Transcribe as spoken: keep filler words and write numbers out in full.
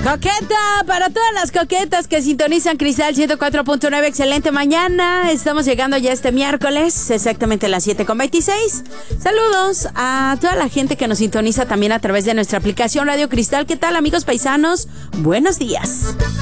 Coqueta, para todas las coquetas que sintonizan Cristal ciento cuatro punto nueve, excelente mañana. Estamos llegando ya este miércoles, exactamente a las siete con veintiséis. Saludos a toda la gente que nos sintoniza también a través de nuestra aplicación Radio Cristal. ¿Qué tal, amigos paisanos? Buenos días.